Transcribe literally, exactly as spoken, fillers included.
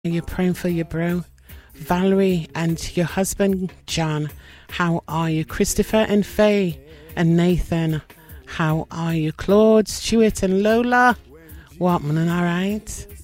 You're praying for your bro, Valerie, and your husband, John. How are you? Christopher and Faye and Nathan. How are you? Claude, Stuart and Lola. What, man, all right?